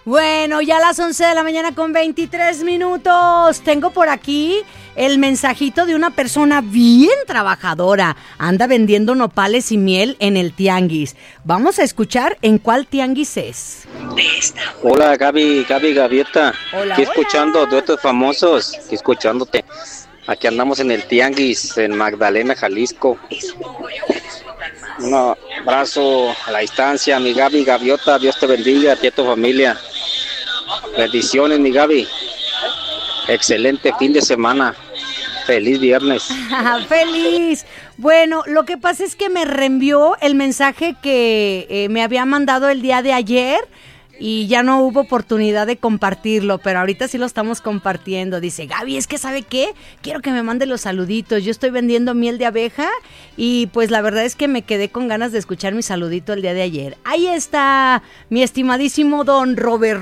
Bueno, ya a las 11 de la mañana con 23 minutos. Tengo por aquí el mensajito de una persona bien trabajadora. Anda vendiendo nopales y miel en el tianguis. Vamos a escuchar en cuál tianguis es. Hola Gaviota. Hola, Aquí hola. escuchando duetos famosos, aquí escuchándote. Aquí andamos en el tianguis en Magdalena, Jalisco. Un abrazo a la distancia, mi Gaviota. Dios te bendiga a ti y a tu familia. Bendiciones, mi Gaby. Excelente fin de semana. Feliz viernes. ¡Feliz! Bueno, lo que pasa es que me reenvió el mensaje que me había mandado el día de ayer y ya no hubo oportunidad de compartirlo, pero ahorita sí lo estamos compartiendo. Dice, Gaby, es que ¿sabe qué? Quiero que me mande los saluditos. Yo estoy vendiendo miel de abeja y pues la verdad es que me quedé con ganas de escuchar mi saludito el día de ayer. Ahí está mi estimadísimo don Robert.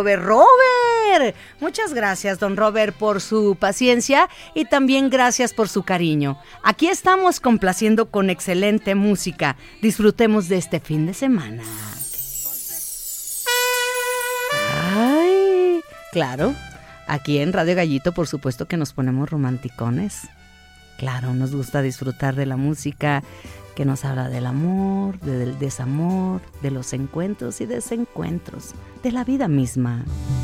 Muchas gracias, don Robert, por su paciencia y también gracias por su cariño. Aquí estamos complaciendo con excelente música. Disfrutemos de este fin de semana. Ay, claro, aquí en Radio Gallito por supuesto que nos ponemos romanticones. Claro, nos gusta disfrutar de la música que nos habla del amor, del desamor, de los encuentros y desencuentros, de la vida misma.